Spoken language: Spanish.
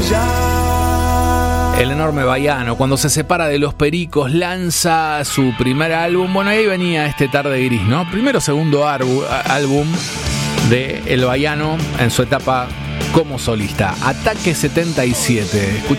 El enorme Baiano, cuando se separa de Los Pericos, lanza su primer álbum. Bueno, ahí venía este Tarde Gris, ¿no? Primero, segundo álbum de El Baiano en su etapa como solista. Ataque 77.